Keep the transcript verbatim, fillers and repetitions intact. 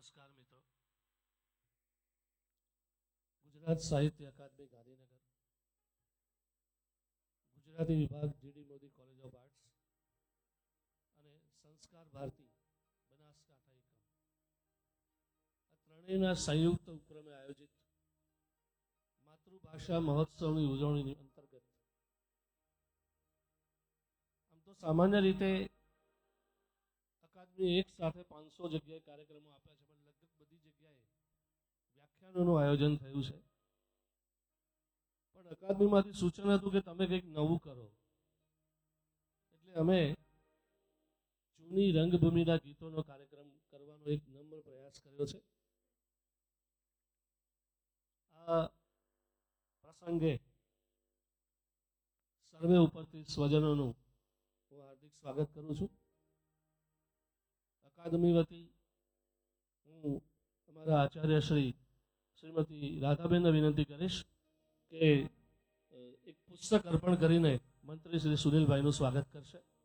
નમસ્કાર મિત્રો. ગુજરાત સાહિત્ય અકાદમી ગાંધીનગર, ગુજરાતી વિભાગ GD Modi college of arts અને સંસ્કાર ભારતી બનાસકાંઠા એકમ, આ ત્રણેયના સંયુક્ત ઉપક્રમે આયોજિત માતૃભાષા મહોત્સવની ઉજવણી અંતર્ગત આમ તો સામાન્ય રીતે અકાદમી એક સાથે પાંચસો જગ્યાએ કાર્યક્રમો આપ્યા છે, પણ લગભગ બધી જગ્યાએ વ્યાખ્યાનોનું આયોજન થયું છે. પણ અકાદમીમાંથી સૂચન હતું કે તમે કંઈક નવું કરો, એટલે અમે જૂની રંગભૂમિના ગીતોનો કાર્યક્રમ કરવાનો એક નમ્ર પ્રયાસ કર્યો છે. આ પ્રસંગે સર્વે ઉપસ્થિત સ્વજનોનું હું હાર્દિક સ્વાગત કરું છું. અકાદમી વતી હું અમારા આચાર્ય શ્રી શ્રીમતી રાધાબેનને વિનંતી કરીશ કે એક પુસ્તક અર્પણ કરીને મંત્રી શ્રી સુનિલભાઈનું સ્વાગત કરશે.